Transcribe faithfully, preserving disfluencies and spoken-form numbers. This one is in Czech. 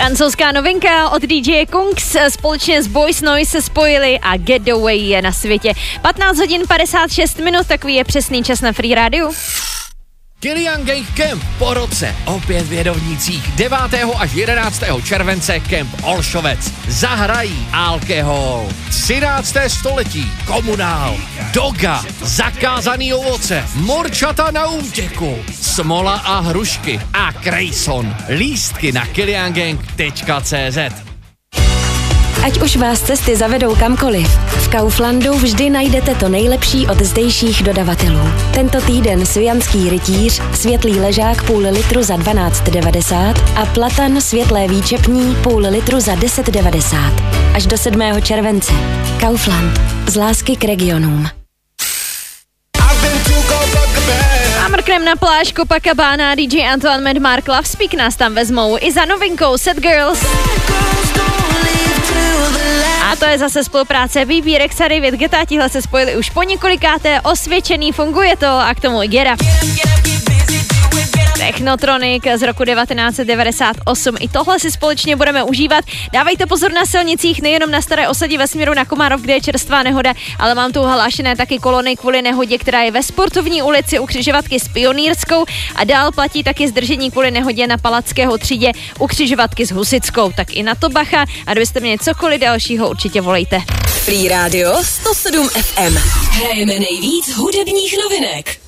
Francouzská novinka od D J Kungs společně s Boys Noise se spojili a Getaway je na světě. patnáct hodin padesát šest minut, takový je přesný čas na Free Rádiu. Kilian Gang Camp po roce opět v Jedovnicích. devátého až jedenáctého července Camp Olšovec. Zahrají alkohol. třinácté století. Komunál. Doga. Zakázaný ovoce. Morčata na útěku. Smola a hrušky. A Krejson. Lístky na kilian gang tečka cé zet. Ať už vás cesty zavedou kamkoliv, v Kauflandu vždy najdete to nejlepší od zdejších dodavatelů. Tento týden svijanský rytíř, světlý ležák půl litru za dvanáct devadesát a platan světlé výčepní půl litru za deset devadesát. Až do sedmého července. Kaufland. Z lásky k regionům. A mrknem na pláž Copacabana, D J Antoine Mad Mark Lovespeak nás tam vezmou i za novinkou Set Girls. A to je zase spolupráce B B Rex a David Guetta, tihle se spojili už po několikáté, osvědčený, funguje to a k tomu i Get Up. Technotronic z roku devatenáct set devadesát osm. I tohle si společně budeme užívat. Dávejte pozor na silnicích, nejenom na Staré osadě ve směru na Komárov, kde je čerstvá nehoda, ale mám tu hlášené taky kolony kvůli nehodě, která je ve Sportovní ulici u křižovatky s Pionýrskou a dál platí taky zdržení kvůli nehodě na Palackého třídě u křižovatky s Husitskou. Tak i na to bacha a kdybyste měli cokoliv dalšího, určitě volejte. Free Radio sto sedm F M. Hrajeme nejvíc hudebních novinek.